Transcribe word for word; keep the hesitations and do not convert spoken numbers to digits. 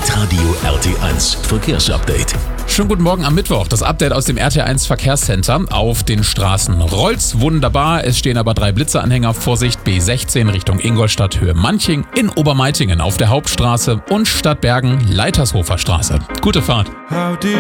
Hitradio R T eins Verkehrsupdate. Schönen guten Morgen am Mittwoch. Das Update aus dem R T eins Verkehrscenter. Auf den Straßen rollt's wunderbar. Es stehen aber drei Blitzeanhänger. Vorsicht, B sechzehn Richtung Ingolstadt, Höhe Manching, in Obermeitingen auf der Hauptstraße und Stadtbergen, Leitershofer Straße. Gute Fahrt.